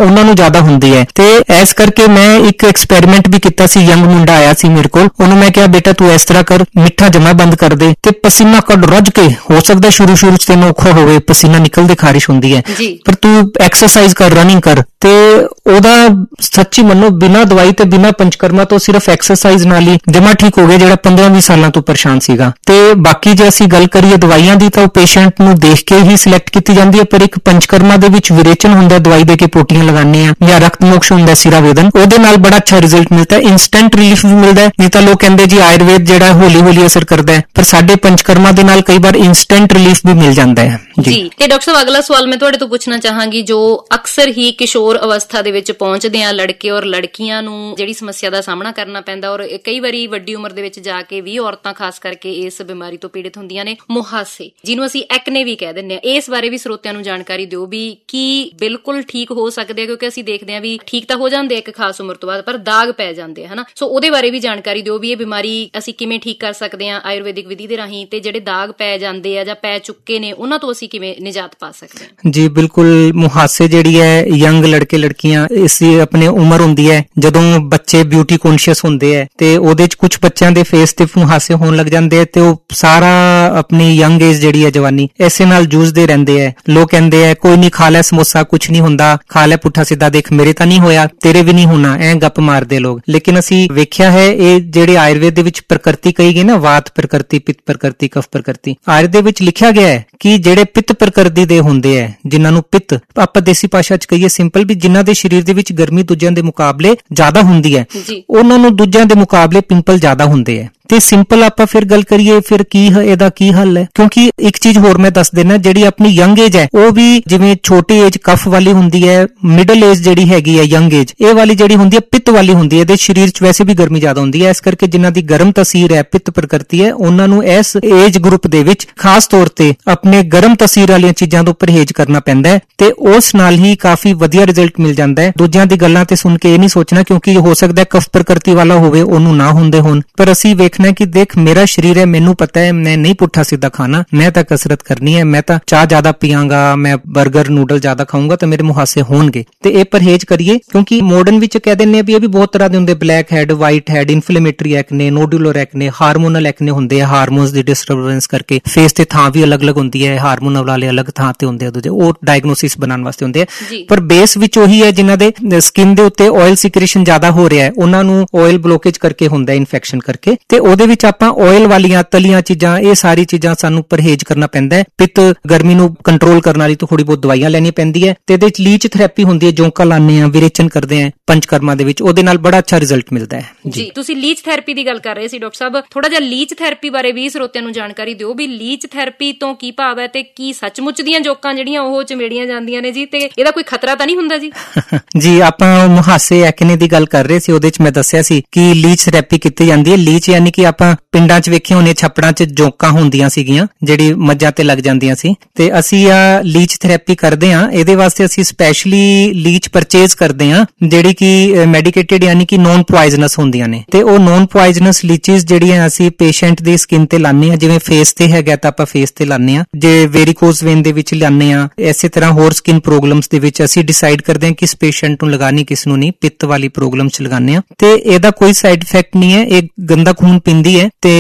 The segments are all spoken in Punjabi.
ਉਹਨਾਂ ਨੂੰ ਜ਼ਿਆਦਾ ਹੁੰਦੀ ਹੈ। ਤੇ ਇਸ ਕਰਕੇ ਮੈਂ ਇੱਕ ਐਕਸਪੈਰੀਮੈਂਟ ਵੀ ਕੀਤਾ ਸੀ। ਯੰਗ ਮੁੰਡਾ ਆਇਆ ਸੀ ਮੇਰੇ ਕੋਲ, ਉਹਨੂੰ ਮੈਂ ਕਿਹਾ ਬੇਟਾ ਤੂੰ ਇਸ ਤਰ੍ਹਾਂ ਕਰ, ਮਿੱਠਾ ਜਮਾ ਬੰਦ ਕਰ ਦੇ ਤੇ ਪਸੀਨਾ ਕੱਢ ਰੱਜ ਕੇ, ਹੋ ਸਕਦਾ ਸ਼ੁਰੂ ਚ ਤੈਨੂੰ ਔਖਾ ਹੋਵੇ, ਪਸੀਨਾ ਨਿਕਲਦੀ ਖਾਰਿਸ਼ ਹੁੰਦੀ ਹੈ, ਪਰ ਤੂੰ ਐਕਸਰਸਾਈਜ਼ ਕਰ, ਰਨਿੰਗ ਕਰ। ਤੇ ਉਹਦਾ ਸੱਚੀ ਮੰਨੋ ਬਿਨਾਂ ਦਵਾਈ ਤੇ ਬਿਨਾਂ ਪੰਚਕਰਮਾ ਤੋਂ ਸਿਰਫ ਐਕਸਰਸਾਈਜ਼ ਨਾਲ ਹੀ ਜਮਾ ਠੀਕ ਹੋ ਗਿਆ, ਜਿਹੜਾ 15-20 ਸਾਲਾਂ ਤੋਂ ਪਰੇਸ਼ਾਨ ਸੀਗਾ। ਤੇ ਬਾਕੀ ਜੇ ਅਸੀਂ ਗੱਲ ਕਰੀਏ ਦਵਾਈਆਂ ਦੀ, ਤਾਂ ਉਹ ਪੇਸ਼ੈਂਟ ਨੂੰ ਦੇਖ ਕੇ ਹੀ ਸਿਲੈਕਟ ਕੀਤੀ ਜਾਂਦੀ ਹੈ, ਪਰ ਇੱਕ ਪੰਚਕਰਮਾ ਦੇ ਵਿੱਚ ਵਿਰੇਚਨ ਹੁੰਦਾ, ਦਵਾਈ ਦੇ ਕੇ ਪੋਟੀਆਂ ਲਗਾਉਂਦੇ ਆ, ਜਾਂ ਰਕਤ ਮੋਕਸ਼ ਹੁੰਦਾ, ਸਿਰਾ ਵੇਦਨ, ਉਹਦੇ ਨਾਲ ਬੜਾ ਅੱਛਾ ਰਿਜ਼ਲਟ ਮਿਲਦਾ ਹੈ, ਇੰਸਟੈਂਟ ਰਿਲੀਫ ਵੀ ਮਿਲਦਾ ਹੈ। ਨਹੀਂ ਤਾਂ ਲੋਕ ਕਹਿੰਦੇ ਜੀ ਆਯੁਰਵੇਦ ਜਿਹੜਾ ਹੌਲੀ-ਹੌਲੀ ਅਸਰ ਕਰਦਾ ਹੈ, ਪਰ ਸਾਡੇ ਪੰਚਕਰਮਾ ਦੇ ਨਾਲ ਕਈ ਵਾਰ ਇੰਸਟੈਂਟ ਰਿਲੀਫ ਵੀ ਮਿਲ ਜਾਂਦਾ ਹੈ। ਜੀ ਤੇ ਡਾਕਟਰ ਸਾਹਿਬ, ਅਗਲਾ ਸਵਾਲ ਮੈਂ ਤੁਹਾਡੇ ਤੋਂ ਪੁੱਛਣਾ ਚਾਹਾਂਗੀ, ਜੋ ਅਕਸਰ ਹੀ ਕਿਸ਼ੋਰ ਅਵਸਥਾ ਦੇ ਵਿੱਚ ਪਹੁੰਚਦੇ ਆ ਲੜਕੇ ਔਰ ਲੜਕੀਆਂ ਨੂੰ ਜਿਹੜੀ ਸਮੱਸਿਆ ਦਾ ਸਾਹਮਣਾ ਕਰਨਾ ਪੈਂਦਾ, ਔਰ ਕਈ ਵਾਰੀ ਵੱਡੀ ਉਮਰ ਦੇ ਵਿੱਚ ਜਾ ਕੇ ਵੀ ਔਰਤਾਂ ਖਾਸ ਕਰਕੇ ਇਸ ਬਿਮਾਰੀ ਤੋਂ ਪੀੜਿਤ ਹੁੰਦੀਆਂ ਨੇ, ਮੁਹਾਸੇ, ਜਿਹਨੂੰ ਅਸੀਂ ਐਕਨੇ ਵੀ ਕਹਿ ਦਿੰਦੇ ਆ। ਇਸ ਬਾਰੇ ਵੀ ਸਰੋਤਿਆਂ ਨੂੰ ਜਾਣਕਾਰੀ ਦਿਓ ਵੀ ਕੀ ਬਿਲਕੁਲ ਠੀਕ ਹੋ ਸਕਦੇ ਆ, ਕਿਉਂਕਿ ਅਸੀਂ ਦੇਖਦੇ ਆ ਵੀ ਠੀਕ ਤਾਂ ਹੋ ਜਾਂਦੇ ਇੱਕ ਖਾਸ ਉਮਰ ਤੋਂ ਬਾਅਦ, ਪਰ ਦਾਗ ਪੈ ਜਾਂਦੇ ਆ, ਹਨਾ। ਸੋ ਉਹਦੇ ਬਾਰੇ ਵੀ ਜਾਣਕਾਰੀ ਦਿਓ ਵੀ ਇਹ ਬਿਮਾਰੀ ਅਸੀਂ ਕਿਵੇਂ ਠੀਕ ਕਰ ਸਕਦੇ ਆ ਆਯੁਰਵੈਦਿਕ ਵਿਧੀ ਦੇ ਰਾਹੀਂ, ਤੇ ਜਿਹੜੇ ਦਾਗ ਪੈ ਜਾਂਦੇ ਆ ਜਾਂ ਪੈ ਚੁੱਕੇ ਨੇ ਉਹਨਾਂ ਤੋਂ ਅਸੀਂ ਕਿਵੇਂ ਨਿਜਾਤ ਪਾ ਸਕਦੇ ਹਾਂ। ਜੀ ਬਿਲਕੁਲ, ਮੁਹਾਸੇ ਜਿਹੜੀ ਹੈ ਯੰਗ ਲੜਕੇ ਲੜਕੀਆਂ, ਇਸ ਦੀ ਆਪਣੀ ਉਮਰ ਹੁੰਦੀ ਹੈ ਜਦੋਂ ਬੱਚੇ ਬਿਊਟੀ ਕੌਨਸ਼ੀਅਸ ਹੁੰਦੇ ਹੈ, ਤੇ ਉਹਦੇ ਚ ਕੁਝ ਬੱਚਿਆਂ ਦੇ ਫੇਸ ਤੇ ਮੁਹਾਸੇ ਹੋਣ ਲੱਗ ਜਾਂਦੇ ਆ, ਤੇ ਉਹ ਸਾਰਾ ਆਪਣੀ ਯੰਗ ਏਜ ਜਿਹੜੀ ਹੈ ਜਵਾਨੀ ਐਸੇ ਨਾਲ ਜੂਝਦੇ ਰਹਿੰਦੇ ਹੈ। ਲੋਕ ਕਹਿੰਦੇ ਆ ਕੋਈ ਨਹੀਂ, ਖਾ ਲੈ ਸਮੋਸਾ, ਕੁਝ ਨਹੀਂ ਹੁੰਦਾ, ਖਾ ਲੈ ਪੁੱਠਾ ਸਿੱਧਾ, ਦੇਖ ਮੇਰੇ ਤਾਂ ਨਹੀਂ ਹੋਇਆ, ਤੇਰੇ ਵੀ ਨਹੀਂ ਹੋਣਾ, ਐ ਗੱਪ ਮਾਰਦੇ ਲੋਕ। ਲੇਕਿਨ ਅਸੀਂ ਵੇਖਿਆ ਹੈ ਇਹ ਜਿਹੜੇ ਆਯੁਰਵੇਦ ਦੇ ਵਿੱਚ ਪ੍ਰਕਿਰਤੀ ਕਹੀ ਗਈ ਨਾ, ਵਾਤ ਪ੍ਰਕਿਰਤੀ, ਪਿੱਤ ਪ੍ਰਕਿਰਤੀ, ਕਫ ਪ੍ਰਕਿਰਤੀ, ਆਯੁਰਵੇਦ ਦੇ ਵਿੱਚ ਲਿਖਿਆ ਗਿਆ ਹੈ ਕਿ ਜਿਹੜੇ ਪਿੱਤ ਪ੍ਰਕਿਰਤੀ ਦੇ ਹੁੰਦੇ ਹੈ, ਜਿਨ੍ਹਾਂ ਨੂੰ ਪਿੱਤ ਆਪਾਂ ਦੇਸੀ ਭਾਸ਼ਾ ਚ ਕਹੀਏ ਸਿੰਪਲ, ਵੀ ਜਿਨ੍ਹਾਂ ਦੇ ਸਰੀਰ ਦੇ ਵਿੱਚ ਗਰਮੀ ਦੂਜਿਆਂ ਦੇ ਮੁਕਾਬਲੇ ਜ਼ਿਆਦਾ ਹੁੰਦੀ ਹੈ, ਉਹਨਾਂ ਨੂੰ ਦੂਜਿਆਂ ਦੇ ਮੁਕਾਬਲੇ ਪਿੰਪਲ ਜ਼ਿਆਦਾ ਹੁੰਦੇ ਹੈ। ਤੇ ਸਿੰਪਲ ਆਪਾਂ ਫਿਰ ਗੱਲ ਕਰੀਏ, ਫਿਰ ਕੀ ਇਹਦਾ ਕੀ ਹੱਲ ਹੈ? ਕਿਉਂਕਿ ਇੱਕ ਚੀਜ਼ ਹੋਰ ਮੈਂ ਦੱਸ ਦੇਣਾ, ਜਿਹੜੀ ਆਪਣੀ ਯੰਗ ਏਜ ਹੈ ਉਹ ਵੀ ਜਿਵੇਂ ਛੋਟੀ ਏਜ ਕਫ ਵਾਲੀ ਹੁੰਦੀ ਹੈ, ਮਿਡਲ ਏਜ ਜਿਹੜੀ ਹੈਗੀ ਹੈ ਯੰਗ ਏਜ, ਇਹ ਵਾਲੀ ਜਿਹੜੀ ਹੁੰਦੀ ਹੈ ਪਿੱਤ ਵਾਲੀ ਹੁੰਦੀ ਹੈ। ਇਹਦੇ ਸਰੀਰ 'ਚ ਵੈਸੇ ਵੀ ਗਰਮੀ ਜ਼ਿਆਦਾ ਹੁੰਦੀ ਹੈ, ਇਸ ਕਰਕੇ ਜਿਨ੍ਹਾਂ ਦੀ ਗਰਮ ਤਸੀਰ ਹੈ, ਪਿੱਤ ਪ੍ਰਕਿਰਤੀ ਹੈ, ਉਹਨਾਂ ਨੂੰ ਇਸ ਏਜ ਗਰੁੱਪ ਦੇ ਵਿੱਚ ਖਾਸ ਤੌਰ ਤੇ ਆਪਣੇ ਗਰਮ ਤਸੀਰ ਵਾਲੀਆਂ ਚੀਜ਼ਾਂ ਤੋਂ ਪਰਹੇਜ਼ ਕਰਨਾ ਪੈਂਦਾ ਹੈ, ਤੇ ਉਸ ਨਾਲ ਹੀ ਕਾਫੀ ਵਧੀਆ ਰਿਜ਼ਲਟ ਮਿਲ ਜਾਂਦਾ ਹੈ। ਦੂਜਿਆਂ ਦੀ ਗੱਲਾਂ ਤੇ ਸੁਣ ਕੇ ਇਹ ਨਹੀਂ ਸੋਚਣਾ, ਕਿਉਂਕਿ ਹੋ ਸਕਦਾ ਹੈ ਕਫ ਪ੍ਰਕਿਰਤੀ ਵਾਲਾ ਹੋਵੇ, ਉਹਨੂੰ ਨਾ ਹੁੰਦੇ ਹੋਣ, ਪਰ ਅਸੀਂ ਵੇਖਣਾ ਕਿ ਦੇਖ ਮੇਰਾ ਸਰੀਰ ਹੈ, ਮੈਨੂੰ ਪਤਾ ਹੈ, ਮੈਂ ਨਹੀਂ ਪੁੱਠਾ ਸਿੱਧਾ ਖਾਣਾ, ਮੈਂ ਤਾਂ ਕਸਰਤ ਕਰਨੀ ਹੈ, ਮੈਂ ਤਾਂ ਚਾਹ ਜ਼ਿਆਦਾ ਪੀਆਂਗਾ, ਮੈਂ 버ਗਰ ਨੂਡਲ ਜ਼ਿਆਦਾ ਖਾਊਂਗਾ ਤਾਂ ਮੇਰੇ ਮੁਹਾਸੇ ਹੋਣਗੇ, ਤੇ ਇਹ ਪਰਹੇਜ਼ ਕਰੀਏ। ਕਿਉਂਕਿ ਮਾਡਰਨ ਵਿੱਚ ਕਹਿ ਦਿੰਦੇ ਆ ਵੀ ਇਹ ਵੀ ਬਹੁਤ ਤਰ੍ਹਾਂ ਦੇ ਹੁੰਦੇ, black head, white head, inflammatory acne, ਨੋਡੂਲਰ acne, hormonal acne ਹੁੰਦੇ ਆ, ਹਾਰਮੋਨਸ ਦੀ ਡਿਸਟਰਬੈਂਸ ਕਰਕੇ ਫੇਸ ਤੇ ਥਾਂ ਵੀ ਅਲੱਗ-ਅਲੱਗ ਹੁੰਦੀ ਹੈ, ਹਾਰਮੋਨਲ ਵਾਲੇ ਅਲੱਗ ਥਾਂ ਤੇ ਹੁੰਦੇ ਆ, ਦੂਜੇ ਉਹ ਡਾਇਗਨੋਸਿਸ ਬਣਾਉਣ ਵਾਸਤੇ ਹੁੰਦੇ ਆ, ਪਰ ਬੇਸ ਵਿੱਚ ਉਹੀ ਹੈ ਜਿਨ੍ਹਾਂ ਦੇ ਸਕਿਨ ਦੇ ਉੱਤੇ ਆਇਲ ਸਿਕ੍ਰੀਸ਼ਨ ਜ਼ਿਆਦਾ ਹੋ ਰਿਹਾ ਹੈ, ਉਹਨਾਂ ਨੂੰ ਆਇਲ ਬਲੋਕੇਜ ਕਰਕੇ ਹੁੰਦਾ, ਇਨਫੈਕਸ਼ਨ ਕਰਕੇ, ਤੇ ਉਹਦੇ ਵਿੱਚ ਆਪਾਂ ਆਇਲ ਵਾਲੀਆਂ ਤਲੀਆਂ ਚੀਜ਼ਾਂ, ਇਹ ਸਾਰੀ ਚੀਜ਼ਾਂ ਸਾਨੂੰ ਪਰਹੇਜ਼ ਕਰਨਾ ਪੈਂਦਾ ਹੈ। ਪਿੱਤ ਗਰਮੀ ਨੂੰ ਕੰਟਰੋਲ ਕਰਨ ਵਾਲੀ ਤਾਂ ਥੋੜੀ ਬਹੁਤ ਦਵਾਈਆਂ ਲੈਣੀ ਪੈਂਦੀ ਹੈ, ਤੇ ਇਹਦੇ ਵਿੱਚ ਲੀਚ ਥੈਰੇਪੀ ਹੁੰਦੀ ਹੈ, ਜੋਂਕਾ ਲਾਉਂਦੇ ਆ, ਵਿਰੇਚਨ ਕਰਦੇ ਆ ਪੰਚਕਰਮਾ ਦੇ ਵਿੱਚ, ਉਹਦੇ ਨਾਲ ਬੜਾ ਅੱਛਾ ਰਿਜ਼ਲਟ ਮਿਲਦਾ ਹੈ। ਜੀ ਤੁਸੀਂ ਲੀਚ ਥੈਰੇਪੀ ਦੀ ਗੱਲ ਕਰ ਰਹੇ ਸੀ ਡਾਕਟਰ ਸਾਹਿਬ, ਥੋੜਾ ਜਿਹਾ ਲੀਚ ਥੈਰੇਪੀ ਬਾਰੇ ਵੀ ਸਰੋਤਿਆਂ ਨੂੰ ਜਾਣਕਾਰੀ ਦਿਓ ਵੀ ਲੀਚ ਥੈਰੇਪੀ ਤੋਂ ਕੀ ਭਾਵ ਹੈ, ਤੇ ਕੀ ਸੱਚਮੁੱਚ ਦੀਆਂ ਜੋਕਾਂ ਜਿਹੜੀਆਂ ਉਹ ਚਮੇੜੀਆਂ ਜਾਂਦੀਆਂ ਨੇ ਜੀ, ਤੇ ਇਹਦਾ ਕੋਈ ਖਤਰਾ ਤਾਂ ਨਹੀਂ ਹੁੰਦਾ ਜੀ? ਜੀ ਆਪਾਂ ਮੁਹਾਸੇ ਐਕਨੇ ਦੀ ਗੱਲ ਕਰ ਰਹੇ ਸੀ, ਉਹਦੇ ਚ ਮੈਂ ਦੱਸਿਆ ਸੀ ਕਿ ਲੀਚ ਥੈਰੇਪੀ ਕੀਤੀ ਜਾਂਦੀ ਹੈ। ਲੀਚ ਯਾਨੀ ਕਿ ਆਪਾਂ ਪਿੰਡਾਂ ਚ ਵੇਖੇ ਹੋਣੇ, ਛੱਪੜਾਂ ਚ ਜੋਕਾਂ ਹੁੰਦੀਆਂ ਸੀਗੀਆਂ ਜਿਹੜੀ ਮੱਝਾਂ ਤੇ ਲੱਗ ਜਾਂਦੀਆਂ ਸੀ, ਤੇ ਅਸੀਂ ਆ ਲੀਚ ਥੈਰੇਪੀ ਕਰਦੇ ਹਾਂ। ਇਹਦੇ ਵਾਸਤੇ ਅਸੀਂ ਸਪੈਸ਼ਲੀ ਲੀਚ ਪਰਚੇਜ਼ ਕਰਦੇ ਹਾਂ, ਜਿਹੜੀ ਕਿ ਮੈਡੀਕੇਟਡ ਯਾਨੀ ਕਿ ਨੌਨ ਪੋਇਜ਼ਨਸ ਹੁੰਦੀਆਂ ਨੇ, ਤੇ ਉਹ ਨੌਨ ਪੋਇਜ਼ਨਸ ਲੀਚੀਜ਼ ਜਿਹੜੀਆਂ ਅਸੀਂ ਪੇਸ਼ੈਂਟ ਦੀ ਸਕਿਨ ਤੇ ਲਾਉਂਦੇ ਹਾਂ, ਜਿਵੇਂ ਫੇਸ ਤੇ ਹੈਗਾ ਤਾਂ ਆਪਾਂ ਫੇਸ ਤੇ ਲਾਉਂਦੇ ਹਾਂ, ਜੇ ਵੇਰੀਕੋਜ਼ ਵੇਨ ਦੇ ਵਿੱਚ ਲਾਉਂਦੇ ਹਾਂ, ਇਸੇ ਤਰ੍ਹਾਂ ਹੋਰ ਸਕਿਨ ਪ੍ਰੋਬਲਮਸ ਦੇ ਵਿੱਚ ਅਸੀਂ ਡਿਸਾਈਡ ਕਰਦੇ ਹਾਂ ਕਿਸ ਪੇਸ਼ੈਂਟ ਨੂੰ ਲਗਾਣੀ, ਕਿਸ ਨੂੰ ਨਹੀਂ, ਪਿੱਤ ਵਾਲੀ ਪ੍ਰੋਬਲਮ ਚ ਲਗਾਉਂਦੇ ਹਾਂ, ਤੇ ਇਹਦਾ ਕੋਈ ਸਾਈਡ ਇਫੈਕਟ ਨਹੀਂ ਹੈ। ਇਹ ਗੰਦਾ ਖੂਨ ਪੀਂਦੀ ਹੈ, ਤੇ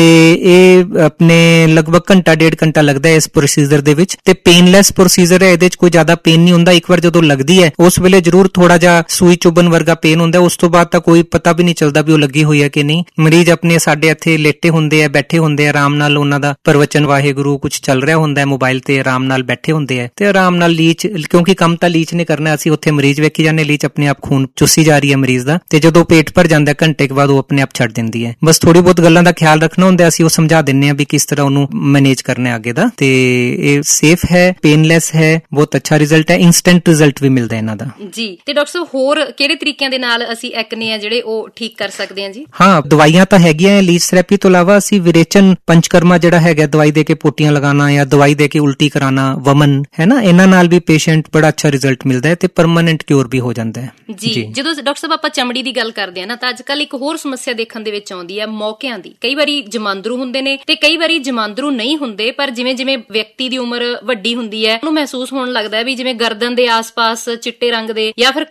ਇਹ ਆਪਣੇ ਲਗਭਗ ਘੰਟਾ ਡੇਢ ਘੰਟਾ ਲੱਗਦਾ ਹੈ ਇਸ ਪ੍ਰੋਸੀਜਰ ਦੇ ਵਿੱਚ, ਤੇ ਪੇਨਲੈਸ ਪ੍ਰੋਸੀਜਰ ਹੈ, ਇਹਦੇ ਚ ਕੋਈ ਜ਼ਿਆਦਾ ਪੇਨ ਨਹੀਂ ਹੁੰਦਾ। ਇੱਕ ਵਾਰ ਜਦੋਂ ਲੱਗਦੀ ਹੈ ਉਸ ਵੇਲੇ ਜ਼ਰੂਰ ਥੋੜਾ ਜਿਹਾ ਸੂਈ ਚੁਭਣ ਵਰਗਾ ਪੇਨ ਹੁੰਦਾ, ਉਸ ਤੋਂ ਬਾਅਦ ਤਾਂ ਕੋਈ ਪਤਾ ਵੀ ਨਹੀਂ ਚੱਲਦਾ ਵੀ ਉਹ ਲੱਗੀ ਹੋਈ ਹੈ ਕਿ ਨਹੀਂ। ਮਰੀਜ਼ ਆਪਣੇ ਸਾਡੇ ਇੱਥੇ ਲੇਟੇ ਹੁੰਦੇ ਆ, ਬੈਠੇ ਹੁੰਦੇ ਆ, ਆਰਾਮ ਨਾਲ ਉਹਨਾਂ ਦਾ ਪ੍ਰਵਚਨ ਵਾਹਿਗੁਰੂ ਕੁਝ ਚੱਲ ਰਿਹਾ ਹੁੰਦਾ ਹੈ ਮੋਬਾਈਲ ਤੇ, ਆਰਾਮ ਨਾਲ ਬੈਠੇ ਹੁੰਦੇ ਆ, ਤੇ ਆਰਾਮ ਨਾਲ ਲੀਚ, ਕਿਉਂਕਿ ਕੰਮ ਤਾਂ ਲੀਚ ਨੇ ਕਰਨਾ, ਅਸੀਂ ਉੱਥੇ ਮਰੀਜ਼ ਵੇਖੀ ਜਾਂਦੇ, ਲੀਚ ਆਪਣੇ ਆਪ ਖੂਨ ਚੁੱਸੀ ਜਾ ਰਹੀ ਹੈ ਮਰੀਜ਼ ਦਾ, ਤੇ ਜਦੋਂ ਪੇਟ ਭਰ ਜਾਂਦਾ ਘੰਟੇ ਕੇ ਬਾਅਦ ਉਹ ਆਪਣੇ ਆਪ ਛੱਡ ਦਿੰਦੀ ਹੈ। ਬਸ ਥੋੜੀ ਬਹੁਤ ਗੱਲਾਂ ਦਾ ਖਿਆਲ ਰੱਖਣਾ ਹੁੰਦਾ, ਅਸੀਂ ਉਹ ਸਮਝਾ ਦਿੰਨੇ ਆ ਵੀ ਕਿਸ ਤਰ੍ਹਾਂ ਉਹਨੂੰ ਮੈਨੇਜ ਕਰਨਾ ਅੱਗੇ ਦਾ, ਤੇ ਇਹ ਸੇਫ ਹੈ, ਪੇਨਲੈਸ ਹੈ, ਬਹੁਤ ਅੱਛਾ ਰਿਜ਼ਲਟ ਹੈ, ਇਨਸਟੈਂਟ ਰਿਜ਼ਲਟ ਵੀ ਮਿਲਦਾ ਇਹਨਾਂ ਦਾ। ਜੀ ਤੇ ਡਾਕਟਰ ਸਾਹਿਬ ਹੋਰ ਕਿਹੜੇ ਤਰੀਕਿਆਂ ਦੇ ਨਾਲ ਅਸੀਂ ਐਕਨੇ ਆ ਜਿਹੜੇ ਉਹ ਠੀਕ ਕਰ ਸਕਦੇ ਹਾਂ ਜੀ? ਹਾਂ, ਦਵਾਈਆਂ ਤਾਂ ਹੈਗੀਆਂ, ਲੀਚ ਥੈਰੇਪੀ ਤੋਂ ਇਲਾਵਾ ਅਸੀਂ ਵਿਰੇਚਨ ਪੰਚਕਰਮਾ ਜਿਹੜਾ ਹੈਗਾ, ਦਵਾਈ ਦੇ ਕੇ ਪੋਟੀਆਂ ਲਗਾਉਣਾ ਜਾਂ ਦਵਾਈ ਦੇ ਕੇ ਉਲਟੀ ਕਰਾਣਾ, ਵਮਨ ਹੈ ਨਾ, ਇਹਨਾਂ ਨਾਲ ਵੀ ਪੇਸ਼ੈਂਟ ਬੜਾ ਅੱਛਾ ਰਿਜ਼ਲਟ ਮਿਲਦਾ ਹੈ, ਤੇ ਪਰਮਾਨੈਂਟ ਕਿਉਰ ਵੀ ਹੋ ਜਾਂਦਾ ਹੈ। ਜੀ ਜਦੋਂ ਡਾਕਟਰ ਸਾਹਿਬ ਆਪਾਂ ਚਮੜੀ ਦੀ ਗੱਲ ਕਰਦੇ ਆ ਨਾ, ਤਾਂ ਅੱਜ ਕੱਲ ਇੱਕ ਹੋਰ ਸਮੱਸਿਆ ਦੇਖਣ ਦੇ ਵਿੱਚ ਆਉਂਦੀ ਹੈ ਮੌਕਿਆਂ ਦੀ। ਕਈ ਵਾਰੀ ਜਮਾਂਦਰੂ ਹੁੰਦੇ ਨੇ ਤੇ ਕਈ ਵਾਰੀ ਜਮਾਂਦਰੂ ਨਹੀਂ ਹੁੰਦੇ, ਪਰ ਜਿਵੇਂ ਜਿਵੇਂ ਵਿਅਕਤੀ ਦੀ ਉਮਰ ਵੱਡੀ ਹੁੰਦੀ ਹੈ ਉਹਨੂੰ ਮਹਿਸੂਸ ਹੋਣ ਲੱਗਦਾ ਹੈ ਵੀ ਜਿਵੇਂ ਗਰਦਨ ਦੇ ਆਸ-ਪਾਸ ਚਿੱਟੇ ਰੰਗ ਦੇ ਜਾਂ ਫਿਰ